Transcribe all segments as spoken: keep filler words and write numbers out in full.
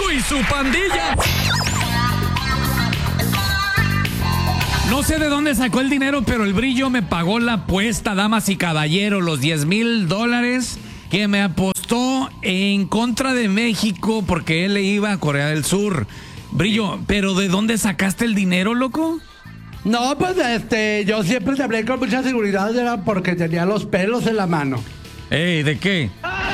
Perico y su pandilla. No sé de dónde sacó el dinero, pero el Brillo me pagó la apuesta, damas y caballeros, los diez mil dólares que me apostó en contra de México porque él le iba a Corea del Sur. Brillo, ¿pero de dónde sacaste el dinero, loco? No, pues este, yo siempre te hablé con mucha seguridad, era porque tenía los pelos en la mano. Ey, ¿de qué?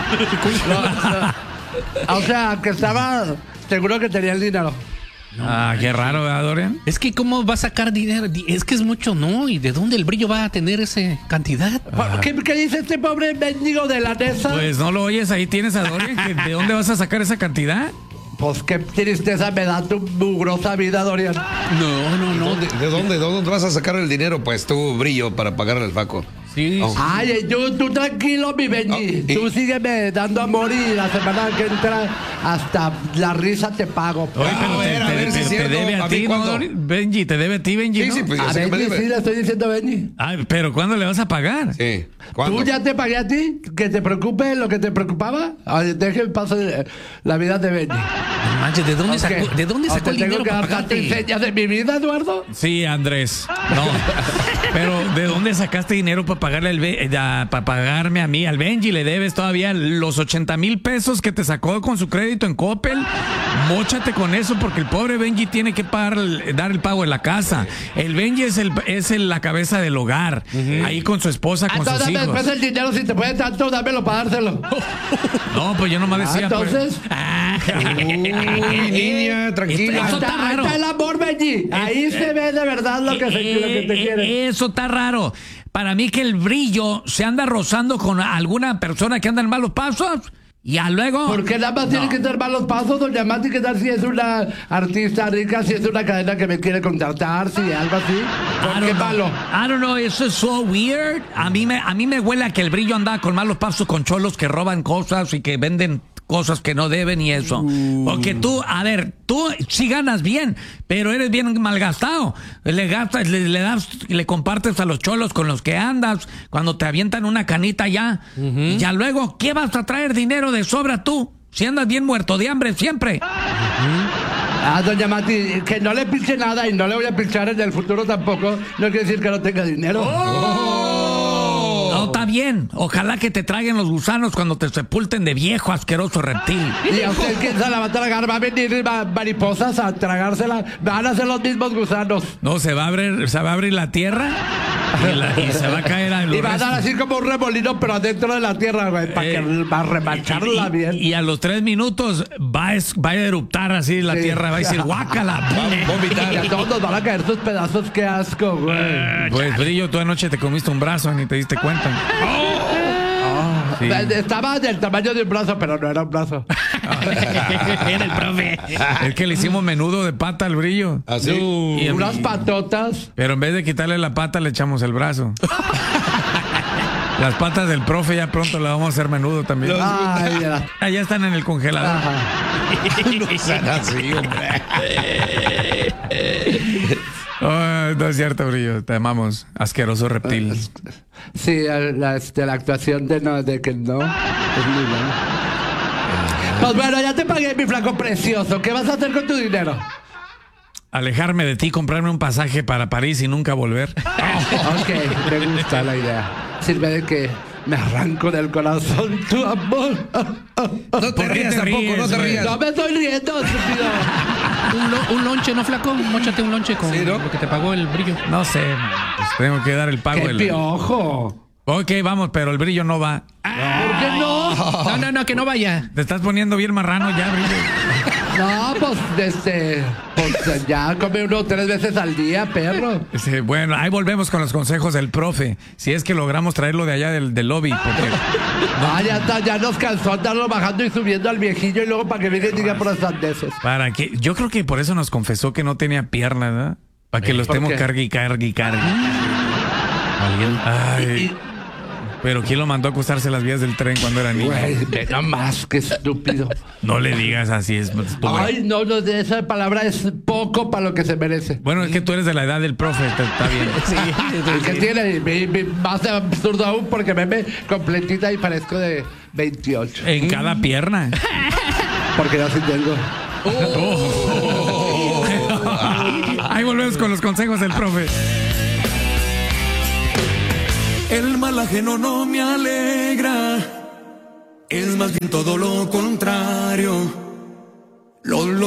No, no. O sea, que estaba seguro que tenía el dinero. No, ah, qué raro, ¿verdad, Dorian? Es que cómo va a sacar dinero, es que es mucho, ¿no? ¿Y de dónde el Brillo va a tener esa cantidad? Ah. ¿Qué, ¿Qué dice este pobre mendigo de la Nesa? Pues no lo oyes, ahí tienes a Dorian. ¿De dónde vas a sacar esa cantidad? Pues qué tristeza me da tu mugrosa vida, Dorian. No, no, no. ¿De, ¿De dónde? ¿De dónde vas a sacar el dinero? Pues tú, Brillo, para pagarle al Faco. Sí. Oh. Ay, tú, tú tranquilo, mi Benji. Oh, y... Tú sígueme dando amor y la semana que entra hasta la risa te pago. Oye, pero a te, ver, a te, ver te, si es te cierto. debe a, ¿A ti, mí ¿no, cuándo? Dorian? Benji, te debe a ti, Benji, Sí, ¿no? sí, pues A yo sé que me Benji debe. sí le estoy diciendo a Benji. Ay, pero ¿cuándo le vas a pagar? Sí. ¿Cuándo? ¿Tú ya te pagué a ti? ¿Que te preocupe lo que te preocupaba? Ay, déjeme pasar la vida de Benji. No manches, ¿de dónde Okay. sacó, ¿de dónde ¿O sacó te el tengo dinero que para dar tanta pagarte? enseña de mi vida, Eduardo? Sí, Andrés. No. Pero ¿de dónde sacaste dinero para pagarle al Be- eh, para pagarme a mí? Al Benji le debes todavía los ochenta mil pesos que te sacó con su crédito en Coppel. Móchate con eso porque el pobre Benji tiene que pagar, dar el pago en la casa. El Benji es el es el, la cabeza del hogar. Uh-huh. Ahí con su esposa, con Entonces, sus hijos. después el dinero, si te puede tanto, dámelo para dárselo. No, pues yo nomás decía. Ah, entonces. Pues, ah, Uy, niña, tranquila. Eso Ahí está está, ahí raro. está el amor, Benji. Ahí se ve de verdad lo que, se, lo que te quiere. Eso está raro. Para mí que el Brillo se anda rozando con alguna persona que anda en malos pasos. Y ya luego. Porque nada más No. tiene que dar malos pasos, doña Mati. ¿Qué tal si es una artista rica, si es una cadena que me quiere contratar, si algo así? I ¿Por qué don't malo? know. I don't know, eso es so weird. A mí me, a mí me huele a que el Brillo anda con malos pasos con cholos que roban cosas y que venden cosas que no deben y eso. Uh. Porque tú, a ver, tú sí ganas bien, pero eres bien malgastado. Le gastas, le, le das, le compartes a los cholos con los que andas cuando te avientan una canita ya. Uh-huh. Y ya luego, ¿qué vas a traer dinero de sobra tú? Si andas bien muerto de hambre siempre. Uh-huh. Ah, doña Mati, que no le pinche nada y no le voy a pinchar en el futuro tampoco, no quiere decir que no tenga dinero. Oh. No, está bien. Ojalá que te traguen los gusanos cuando te sepulten de viejo asqueroso reptil. ¿Y a usted quién se la va a tragar? ¿Va a venir ma- mariposas a tragársela? Van a ser los mismos gusanos. No, se va a abrir, se va a abrir la tierra y, la- y se va a caer a los Y va a dar restos. así como un remolino, pero adentro de la tierra, güey, para Eh, que va a remacharla y, bien. y a los tres minutos va a, es- va a eruptar así la Sí. tierra, va a decir guácala. Y a todos nos van a caer sus pedazos, qué asco, güey. Pues Brillo, tú anoche te comiste un brazo ni te diste cuenta. Sí. Estaba del tamaño de un brazo, pero no era un brazo. Era el profe. Es que le hicimos menudo de pata al Brillo. ¿Así? Y en- Unas patotas. Pero en vez de quitarle la pata le echamos el brazo. Las patas del profe ya pronto las vamos a hacer menudo también. Ay, ya. Ah, ya están en el congelador. Ajá. No sean así, hombre. Oh, no es cierto, Brillo. Te amamos. Asqueroso reptil. Sí, la, este, la actuación de, no, de que no es muy buena. Pues bueno, ya te pagué, mi flaco precioso. ¿Qué vas a hacer con tu dinero? Alejarme de ti, comprarme un pasaje para París y nunca volver. Ok, me gusta la idea. Sirve de que me arranco del corazón tu amor. No te ¿Por qué rías te tampoco, ríes, no te güey? rías. No me estoy riendo, estúpido. Un, lo- un lonche, ¿no, flaco? Móchate un lonche con Sí, ¿no? lo que te pagó el Brillo. No sé, man, pues tengo que dar el pago. ¡Qué del- piojo! Ok, vamos, pero el Brillo no va. ¿Por qué no? No, no, no, que no vaya. Te estás poniendo bien marrano ya, Brillo. No, pues, este, pues ya come uno tres veces al día, perro. Sí, bueno, ahí volvemos con los consejos del profe. Si es que logramos traerlo de allá del, del lobby. Porque Ah, ya está, ya nos cansó andarlo bajando y subiendo al viejillo y luego para que venga y diga por las sandeces. para que, yo creo que por eso nos confesó que no tenía piernas, ¿verdad? Para que lo ¿por estemos qué? cargue y cargue y cargue. Ay, pero ¿quién lo mandó a acostarse en las vías del tren cuando era niño? Güey, ve nomás, qué estúpido. No le digas así, es tú, güey. Ay, no, no, esa palabra es poco para lo que se merece. Bueno, es que tú eres de la edad del profe, está, está bien. Sí, ¿qué tiene? Me- me- más absurdo aún porque me ve completita y parezco de veintiocho. En cada pierna. Porque yo sí tengo. Oh. Ahí volvemos con los consejos del profe. El mal ajeno no me alegra, es más bien todo lo contrario. Lo, lo